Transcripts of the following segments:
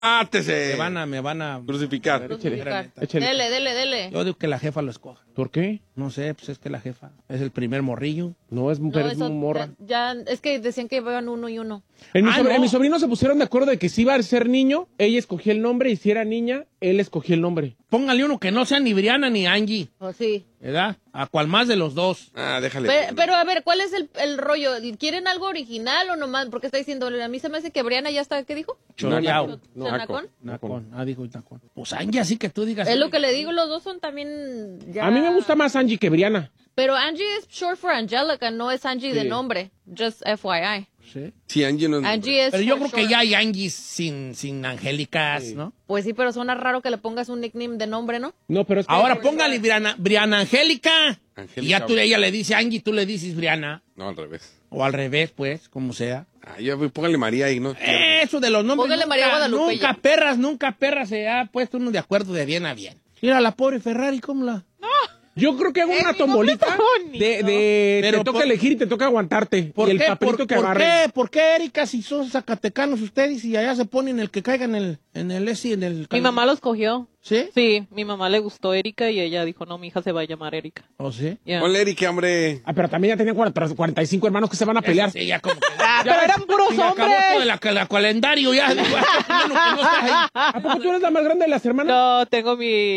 ¡Átese! Me van a crucificar. Dele. Yo digo que la jefa lo escoja. ¿Por qué? No sé, pues es que la jefa es el primer morrillo. No, es mujer, es eso morra. Ya, es que decían que iban uno y uno. En no. mis sobrinos se pusieron de acuerdo de que si iba a ser niño, ella escogía el nombre, y si era niña, él escogía el nombre. Póngale uno que no sea ni Brianna ni Angie, Oh, sí. ¿verdad? A cual más de los dos. Déjale. Pero a ver, ¿cuál es el rollo? ¿Quieren algo original o nomás? Porque está diciendo, a mí se me hace que Brianna ya está, ¿qué dijo? Choreado. ¿Nacón? Nacón. Dijo Nacón. Pues Angie, así que tú digas. Es lo que le digo, los dos son también ya... A mí me gusta más Angie que Brianna. Pero Angie es short for Angelica, no es Angie de nombre. Just FYI. Sí. Sí, Angie no es... Angie es Pero yo creo short. que ya hay Angies sin Angélicas, ¿no? Pues sí, pero suena raro que le pongas un nickname de nombre, ¿no? No, pero es que Ahora póngale Brianna Angélica. Angélica. Y ya ella le dice Angie, tú le dices Brianna. No, al revés. O al revés, pues, como sea. Póngale María y no... Eso de los nombres. Póngale María Guadalupe. Nunca perras se ha puesto uno de acuerdo de bien a bien. Mira la pobre Ferrari, ¿cómo la...? yo creo que hago una tombolita Pero te toca elegir y te toca aguantarte. ¿Por y el qué? papelito que agarre. ¿Por qué, Erika, si son zacatecanos ustedes y allá se ponen el que caiga en el Mi mamá lo escogió. ¿Sí? Sí, mi mamá le gustó Erika y ella dijo, no, mi hija se va a llamar Erika. ¿O sí? Yeah. Ponle Erika, hombre. Pero también ya tenían 45 hermanos que se van a pelear. Sí, ya como que... Pero eran puros Se acabó todo hombres. el calendario ya. Bueno, que no está ahí. ¿A poco tú eres la más grande de las hermanas? No, tengo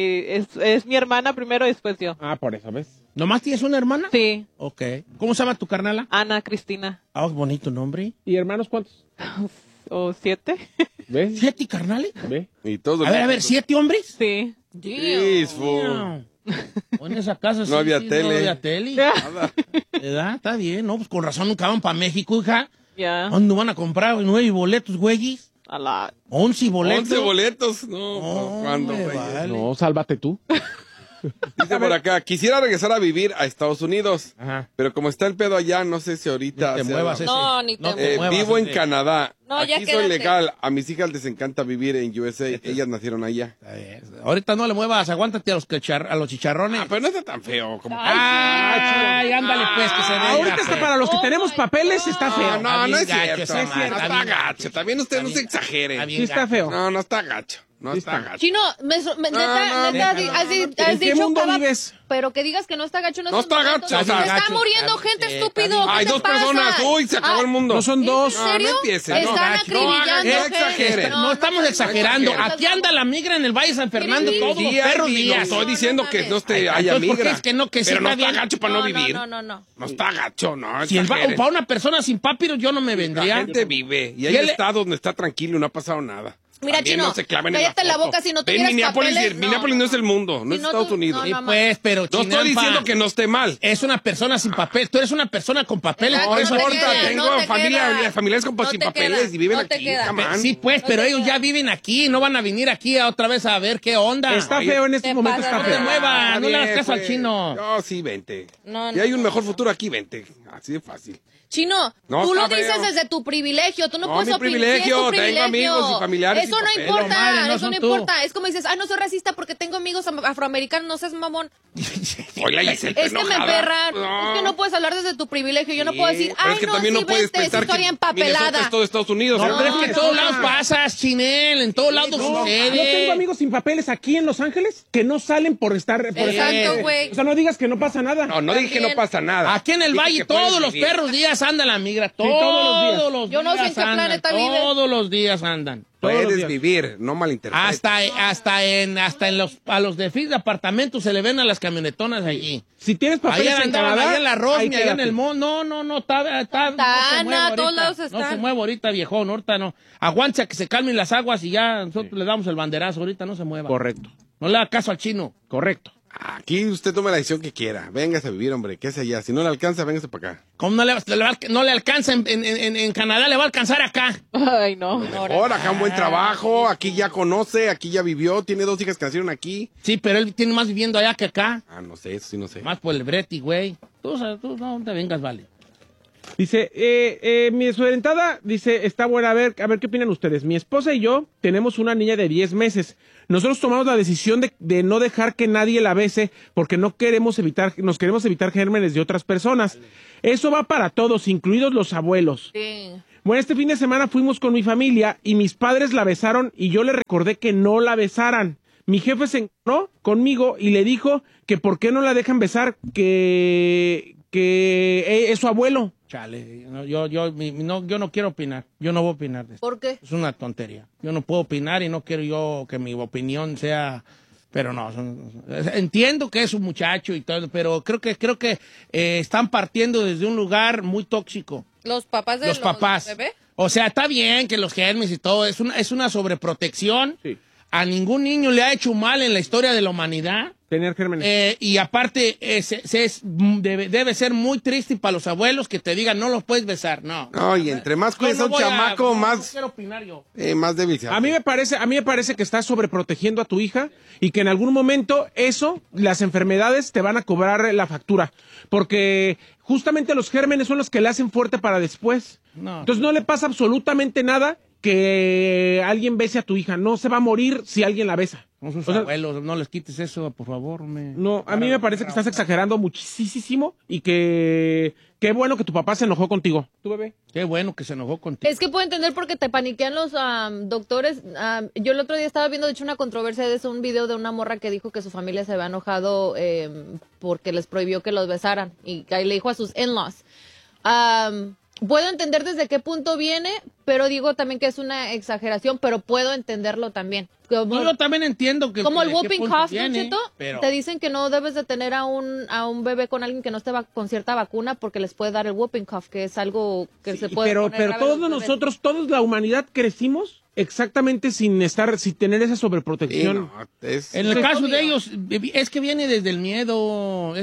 es mi hermana primero y después yo. Ah, por eso, ¿ves? ¿Nomás tienes una hermana? Sí, Ok. ¿Cómo se llama tu carnala? Ana Cristina. Ah, bonito nombre. ¿Y hermanos cuántos? ¿O 7? ¿Ves? ¿7 carnales? ¿Ve? Y todos... A ver, ¿7 hombres? Sí. Sí, No. En esa casa No había tele. No había tele. ¿Verdad? Está bien, ¿no? Pues con razón nunca van para México, hija. Ya. ¿Dónde van a comprar 9 boletos, güeyes? A la... 11 boletos. 11 boletos. No, ¿cuándo, me güey? vale. No, sálvate tú. Dice por acá, quisiera regresar a vivir a Estados Unidos. Ajá. Pero como está el pedo allá, no sé si ahorita... Ni te sea- muevas ese. No, ni te muevas vivo en ese. Canadá. No, ya Aquí soy quédate. legal. A mis hijas les encanta vivir en USA. Ellas nacieron allá. Está bien. Ahorita no le muevas, aguántate a los chicharrones. Pero no está tan feo como... Ay, ándale pues, que se vea. Ahorita está para los que Oh tenemos my papeles, God. está feo. No, no es Está bien cierto. gacho, No esa madre, está está bien gacho. También ustedes no se exageren. Está bien Sí está gacho. feo. No, no está gacho. No Sí está está. gacho. Chino, neta, déjalo. has ¿En qué dicho mundo cada... vives? Pero que digas que no está gacho en No estos está momentos. gacho, o sea, Se está gacho. muriendo Está gente, bien, estúpido. está ¿Qué Hay te dos pasa? personas. Uy, se acabó el mundo. No son dos. No, no empiecen. Están gacho. acribillando No, gente. exageren. No estamos exagerando. exageren. Aquí anda la migra en el Valle de San Fernando Sí, todos los Sí, perros no días. estoy diciendo que no te haya Entonces, ¿por qué migra. es que no, que sí Pero no está está bien? gacho para no vivir. No. No está gacho, no. Si exageren. para una persona sin papiros yo no me La vendría. gente vive. Y hay Y él- estados donde está tranquilo y no ha pasado nada. Mira, También Chino, no se claven en cállate la foto. boca si no Ven, tuvieras Minneapolis, papeles. Minneapolis no es el mundo, no Si es no, Estados tú- Unidos. no, Sí, no, pues, pero No estoy Chinampa, diciendo que no esté mal. es una persona sin papel. Tú eres una persona con papeles. Exacto, No por eso te importa, queda, tengo no te familia, queda. familiares con No sin te papeles queda, y viven no te aquí. queda. come on. Sí, pues, No pero te ellos queda. ya viven aquí, no van a venir aquí otra vez a ver qué onda. Está Oye, feo en estos te momentos, pasa, está No te feo. muevas, Está no le hagas bien, caso al pues. chino. No, sí, vente. No, Y hay no. un mejor futuro aquí, vente. Así de fácil. Chino, No, tú lo está dices feo. desde tu privilegio, tú no, No, puedes mi opinar. privilegio, Sí, es tu tengo amigos y familiares Eso sin no papel. importa, Madre, no eso son no tú. importa. Es como dices, no soy racista porque tengo amigos afroamericanos, no seas mamón. Hola, Giselle, Es que me emperran. Es que no puedes hablar desde tu privilegio. Yo no puedo decir, pero ay, es que no, también sí, no puedes vente, sí pensar estoy que empapelada. Minnesota es todo Estados Unidos. No, ¿eh? pero es que en todos no. lados pasas, Chinel, en todos lados Yo sucede. tengo amigos sin papeles aquí en Los Ángeles que no salen por estar... Exacto, güey. O sea, no digas que no pasa nada. No dije que no pasa nada. Aquí en el Dije Valle que puedes todos los vivir. perros días anda la migra, todos los días. Yo no sé en qué andan, planeta vive. Todos los días andan. Todos los Puedes días. vivir, no malinterpretes. A los de de apartamentos se le ven a las camionetonas allí. Si tienes papeles Allá en andaban, Canadá, allá en la Rosmi, ahí allá en quédate. el Mon. No, está no se mueve a todos ahorita. lados No están. se mueve ahorita, viejón, ahorita no. Aguante a que se calmen las aguas y ya nosotros le damos el banderazo, ahorita no se mueva. Correcto, No le haga caso al chino. correcto. Aquí usted tome la decisión que quiera. Véngase a vivir, hombre. ¿Qué es allá? Si no le alcanza, véngase para acá. ¿Cómo no le alcanza en Canadá? Le va a alcanzar acá. Ay, no. Mejor, acá un buen trabajo. Aquí ya conoce, aquí ya vivió. Tiene 2 hijas que nacieron aquí. Sí, pero él tiene más viviendo allá que acá. Ah, no sé, eso sí no sé. Más por el breti, güey. Tú no te vengas, vale. Dice, mi suerentada, dice, está buena, a ver qué opinan ustedes. Mi esposa y yo tenemos una niña de 10 meses. Nosotros tomamos la decisión de no dejar que nadie la bese porque nos queremos evitar gérmenes de otras personas. Eso va para todos, incluidos los abuelos. Sí. Bueno, este fin de semana fuimos con mi familia y mis padres la besaron y yo le recordé que no la besaran. Mi jefe se encontró conmigo y le dijo que por qué no la dejan besar, que es su abuelo. Chale, no, yo no quiero opinar. Yo no voy a opinar de esto. ¿Por qué? Es una tontería. Yo no puedo opinar y no quiero yo que mi opinión sea... Pero no, entiendo que es un muchacho y todo, pero creo que están partiendo desde un lugar muy tóxico. ¿Los papás de los papás. bebés? O sea, está bien que los gérmenes y todo, es una sobreprotección. Sí. A ningún niño le ha hecho mal en la historia de la humanidad. Tener gérmenes. Y aparte, debe ser muy triste para los abuelos que te digan, no los puedes besar. No. No, y entre más cuides a un chamaco, no más, quiero opinar yo. más débil se hace. A mí me parece que estás sobreprotegiendo a tu hija y que en algún momento las enfermedades te van a cobrar la factura. Porque justamente los gérmenes son los que le hacen fuerte para después. No. Entonces no le pasa absolutamente nada que alguien bese a tu hija. No se va a morir si alguien la besa. Con sus O sea, abuelos, no les quites eso, por favor. No, a mí me parece que estás exagerando muchísimo y que qué bueno que tu papá se enojó contigo. ¿Tu bebé? Qué bueno que se enojó contigo. Es que puedo entender porque te paniquean los doctores. Yo el otro día estaba viendo, de hecho, una controversia de eso, un video de una morra que dijo que su familia se había enojado porque les prohibió que los besaran y que le dijo a sus in-laws. Puedo entender desde qué punto viene, pero digo también que es una exageración, pero puedo entenderlo también. Yo también entiendo que... Como el de qué whooping punto cough, ¿no, viene, Cheto? pero... Te dicen que no debes de tener a un bebé con alguien que no esté con cierta vacuna porque les puede dar el whooping cough, que es algo que se puede Pero poner grave a todos los bebés. nosotros, toda la humanidad crecimos exactamente sin tener esa sobreprotección. En el caso de ellos, es que viene desde el miedo,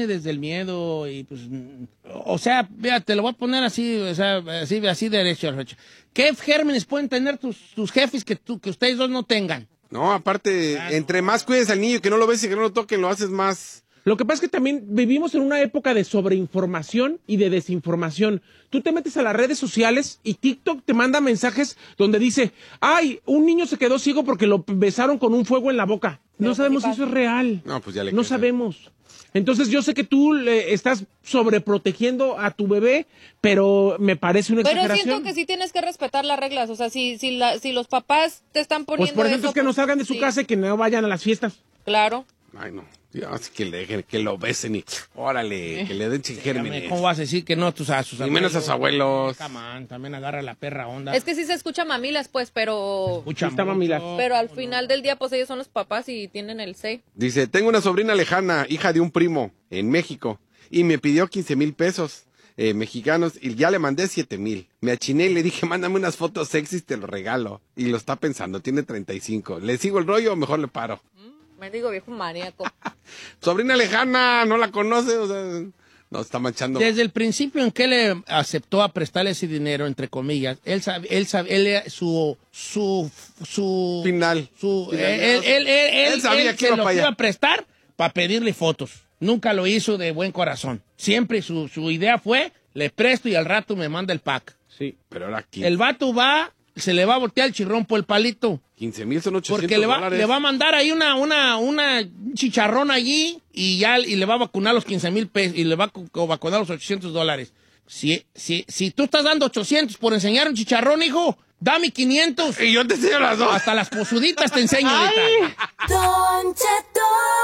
y pues, o sea, vea, te lo voy a poner así, o sea, así derecho. ¿Qué gérmenes pueden tener tus jefes que ustedes dos no tengan? No, aparte, entre más cuides al niño, que no lo ves y que no lo toquen, lo haces más... Lo que pasa es que también vivimos en una época de sobreinformación y de desinformación. Tú te metes a las redes sociales y TikTok te manda mensajes donde dice, ay, un niño se quedó ciego porque lo besaron con un fuego en la boca. No sabemos si eso es real. No, pues ya le No crees. sabemos. Entonces yo sé que tú estás sobreprotegiendo a tu bebé, pero me parece una Pero exageración. siento que sí tienes que respetar las reglas. O sea, si los papás te están Pues poniendo por ejemplo eso, es que no pues, salgan de su sí, casa y que no vayan a las fiestas. Claro. Ay, no. Dios, que le dejen, que lo besen y... Órale, que le den gérmenes. ¿Cómo vas a decir que no a sus Ni menos a sus abuelos. Come on, también agarra la perra onda. Es que sí se escucha mamilas, pues, pero... Escucha Está mucho. mamilas. Pero al final del día, pues ellos son los papás y tienen el say. Dice, tengo una sobrina lejana, hija de un primo, en México, y me pidió 15,000 pesos mexicanos y ya le mandé 7,000. Me achiné y le dije, mándame unas fotos sexys, te lo regalo. Y lo está pensando, tiene 35. ¿Le sigo el rollo o mejor le paro? Me digo viejo maníaco. Sobrina lejana, no la conoce, o sea, no está manchando. Desde el principio en que le aceptó a prestarle ese dinero, entre comillas, él su Final. Él sabía que se iba los para allá. iba a prestar para pedirle fotos. Nunca lo hizo de buen corazón. Siempre su idea fue, le presto y al rato me manda el pack. Sí. Pero ahora aquí, El vato se le va a voltear el chirrón por el palito. 15,000 son 800 Porque le dólares. va a mandar ahí un chicharrón allí y le va a vacunar los 15,000 pesos y le va a vacunar los $800. Si tú estás dando 800 por enseñar un chicharrón, hijo, dame 500. Y yo te enseño las dos. Hasta las posuditas te enseño ahorita. Don Cheto.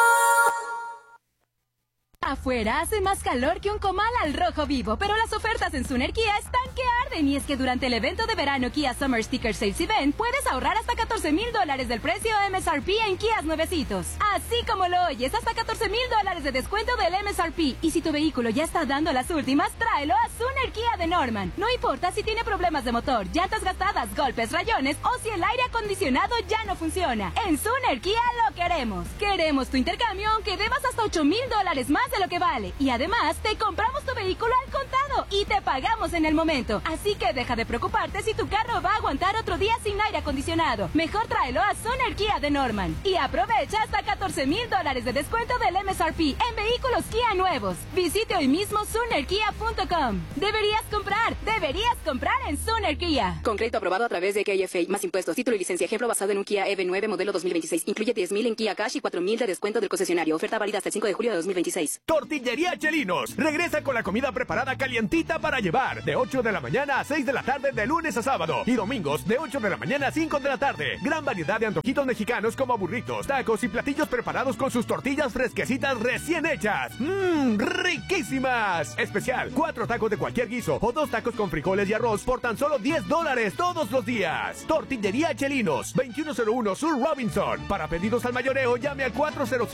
Afuera hace más calor que un comal al rojo vivo, pero las ofertas en Suner Kia están que arden. Y es que durante el evento de verano Kia Summer Sticker Sales Event puedes ahorrar hasta $14,000 del precio MSRP en Kias nuevecitos. Así como lo oyes, hasta $14,000 de descuento del MSRP. Y si tu vehículo ya está dando las últimas, tráelo a Suner Kia de Norman. No importa si tiene problemas de motor, llantas gastadas, golpes, rayones o si el aire acondicionado ya no funciona. En Suner Kia lo queremos. Queremos tu intercambio aunque debas hasta $8,000 más de lo que vale. Y además, te compramos tu vehículo al contado y te pagamos en el momento. Así que deja de preocuparte si tu carro va a aguantar otro día sin aire acondicionado. Mejor tráelo a Suner Kia de Norman. Y aprovecha hasta $14,000 de descuento del MSRP en vehículos Kia nuevos. Visite hoy mismo SunerKia.com. Deberías comprar en Suner Kia. Con crédito aprobado a través de KFA, más impuestos, título y licencia. Ejemplo basado en un Kia EV9 modelo 2026. Incluye $10,000 en Kia Cash y $4,000 de descuento del concesionario. Oferta válida hasta el 5 de julio de 2026. Tortillería Chelinos regresa con la comida preparada calientita para llevar, de 8 de la mañana a 6 de la tarde de lunes a sábado y domingos de 8 de la mañana a 5 de la tarde. Gran variedad de antojitos mexicanos como burritos, tacos y platillos preparados con sus tortillas fresquecitas recién hechas. ¡Riquísimas! Especial, 4 tacos de cualquier guiso o 2 tacos con frijoles y arroz por tan solo $10 todos los días. Tortillería Chelinos, 2101 Sur Robinson. Para pedidos al mayoreo, llame al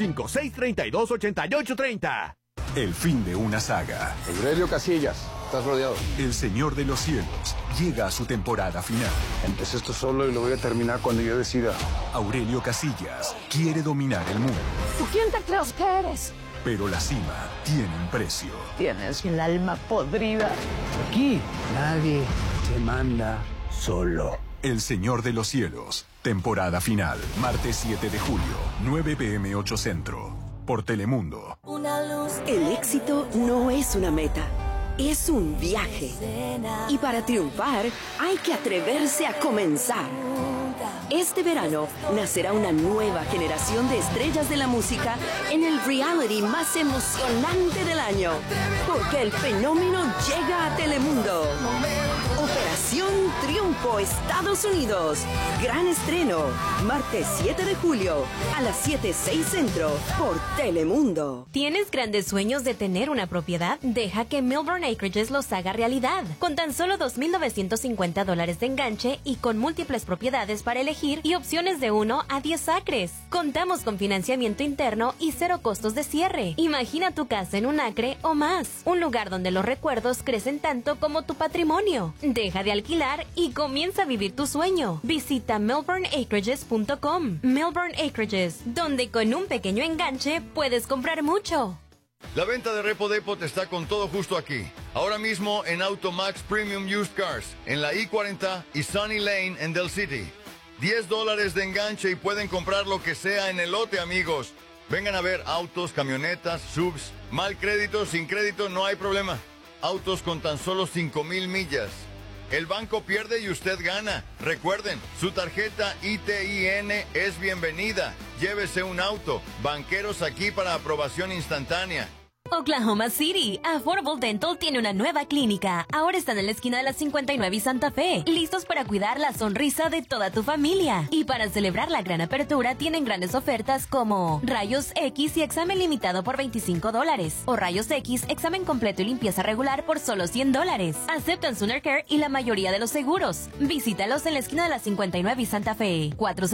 405-632-8830. El fin de una saga. Aurelio Casillas, estás rodeado. El Señor de los Cielos llega a su temporada final. Empecé esto solo y lo voy a terminar cuando yo decida. Aurelio Casillas quiere dominar el mundo. ¿Tú quién te crees que eres? Pero la cima tiene un precio. Tienes el alma podrida. Aquí nadie te manda solo. El Señor de los Cielos, temporada final. Martes 7 de julio, 9 p.m. 8 Centro. Por Telemundo. El éxito no es una meta, es un viaje. Y para triunfar, hay que atreverse a comenzar. Este verano nacerá una nueva generación de estrellas de la música en el reality más emocionante del año. Porque el fenómeno llega a Telemundo. Operación Triunfo Estados Unidos. Gran estreno. Martes 7 de julio a las 7:06 Centro por Telemundo. ¿Tienes grandes sueños de tener una propiedad? Deja que Milburn Acreages los haga realidad. Con tan solo $2,950 de enganche y con múltiples propiedades para elegir y opciones de 1 a 10 acres. Contamos con financiamiento interno y 0 costos de cierre. Imagina tu casa en un acre o más. Un lugar donde los recuerdos crecen tanto como tu patrimonio. Deja de alquilar y comienza a vivir tu sueño. Visita milburnacreages.com. Milburn Acreages, donde con un pequeño enganche puedes comprar mucho. La venta de Repo Depot está con todo justo aquí. Ahora mismo en Automax Premium Used Cars, en la I-40 y Sunny Lane en Del City. $10 de enganche y pueden comprar lo que sea en el lote, amigos. Vengan a ver autos, camionetas, subs, mal crédito, sin crédito, no hay problema. Autos con tan solo 5,000 millas. El banco pierde y usted gana. Recuerden, su tarjeta ITIN es bienvenida. Llévese un auto. Banqueros aquí para aprobación instantánea. Oklahoma City, Affordable Dental tiene una nueva clínica. Ahora están en la esquina de la 59 y Santa Fe, listos para cuidar la sonrisa de toda tu familia. Y para celebrar la gran apertura, tienen grandes ofertas como Rayos X y examen limitado por $25, o Rayos X, examen completo y limpieza regular por solo $100. Aceptan Sooner Care y la mayoría de los seguros. Visítalos en la esquina de la 59 y Santa Fe,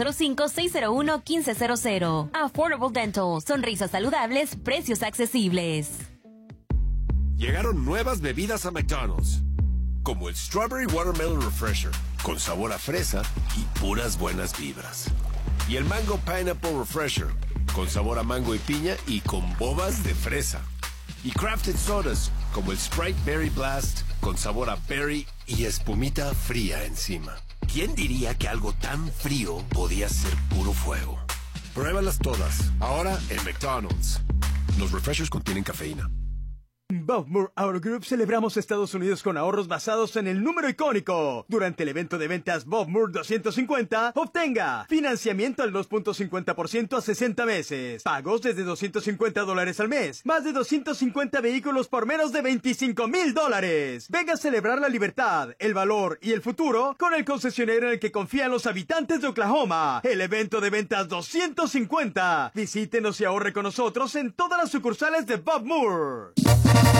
405-601-1500. Affordable Dental, sonrisas saludables, precios accesibles. Llegaron nuevas bebidas a McDonald's, como el Strawberry Watermelon Refresher, con sabor a fresa y puras buenas vibras. Y el Mango Pineapple Refresher, con sabor a mango y piña y con bobas de fresa. Y Crafted Sodas, como el Sprite Berry Blast, con sabor a berry y espumita fría encima. ¿Quién diría que algo tan frío podía ser puro fuego? Pruébalas todas, ahora en McDonald's. Los refreshers contienen cafeína. Bob Moore Auto Group celebramos Estados Unidos con ahorros basados en el número icónico. Durante el evento de ventas Bob Moore 250, obtenga financiamiento al 2.50% a 60 meses, pagos desde $250 al mes, más de 250 vehículos por menos de $25,000. Venga a celebrar la libertad, el valor y el futuro con el concesionario en el que confían los habitantes de Oklahoma. El evento de ventas 250. Visítenos y ahorre con nosotros en todas las sucursales de Bob Moore.